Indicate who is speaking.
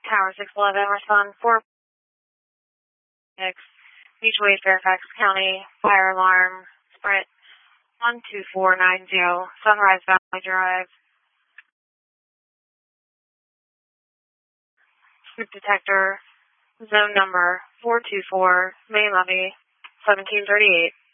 Speaker 1: Tower 611, respond 46, Beachway, Fairfax County, fire alarm, Sprint 12490, Sunrise Valley Drive. Scoop detector, zone number 424, main levy, 1738.